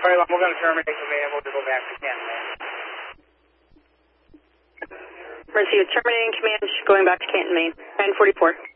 Sorry, we're going to terminate command. We'll go back to Canton, man. Received. Terminating command, going back to Canton, Maine. 944.